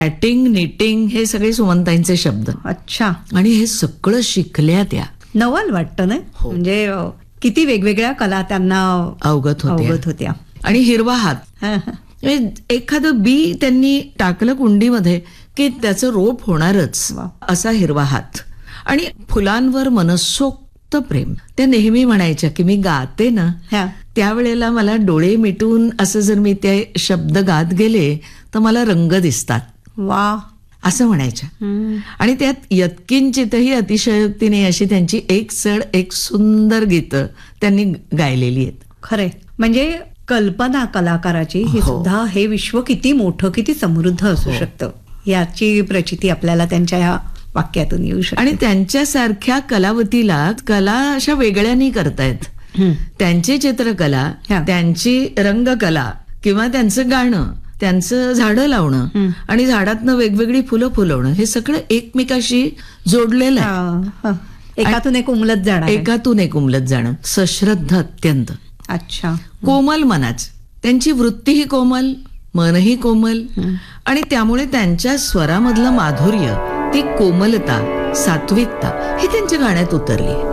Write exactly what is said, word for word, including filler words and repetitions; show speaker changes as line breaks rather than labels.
Batting knitting हे सगळे सुमनताईंचे शब्द.
अच्छा.
आणि हे सगळं शिकल्या त्या.
नवल वाटतं ना.
हो.
म्हणजे किती वेगवेगळ्या कला त्यांना
अवगत होत्या
अवगत होत्या.
आणि हिरवा हात. एखादं बी त्यांनी टाकलं कुंडीमध्ये की त्याचं रोप होणारच, असा हिरवा हात. आणि फुलांवर मनसोक्त प्रेम. त्या नेहमी म्हणायच्या की मी गाते ना त्यावेळेला मला डोळे मिटून असं जर मी ते शब्द गात गेले तर मला रंग दिसतात.
वा,
असं म्हणायच्या. आणि त्यात यत्किंचितही अतिशयोक्तीने अशी त्यांची एक चढ एक सुंदर गीतं त्यांनी गायलेली आहेत.
खरे म्हणजे कल्पना कलाकाराची ही सुद्धा हे विश्व किती मोठं किती समृद्ध असू शकतं याची प्रचिती आपल्याला त्यांच्या ह्या वाक्यातून येऊ शकते.
आणि त्यांच्यासारख्या कलावतीला कला अशा वेगळ्यानी करतायत. त्यांची चित्रकला, त्यांची रंगकला किंवा त्यांचं गाणं, त्यांचं झाडं लावणं आणि झाडातनं वेगवेगळी फुलं फुलवणं हे सगळं एकमेकाशी जोडलेलं आहे.
एकातून एक उमलत जाणं
एकातून एक उमलत जाणं सश्रद्ध अत्यंत.
अच्छा.
कोमल मनाच. त्यांची वृत्तीही कोमल, मनही कोमल. आणि त्यामुळे त्यांच्या स्वरामधलं माधुर्य, ती कोमलता, सात्विकता हे त्यांच्या गाण्यात उतरली.